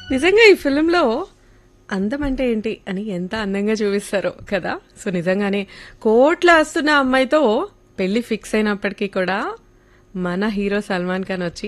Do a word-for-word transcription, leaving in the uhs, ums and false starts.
నిజంగా ఈ ఫిల్మ్‌లో అందం అంటే ఏంటి అని ఎంత అందంగా చూపిస్తారో కదా! సో, నిజంగానే కోట్ల ఆస్తున్న అమ్మాయితో పెళ్లి ఫిక్స్ అయినప్పటికీ కూడా మన హీరో సల్మాన్ ఖాన్ వచ్చి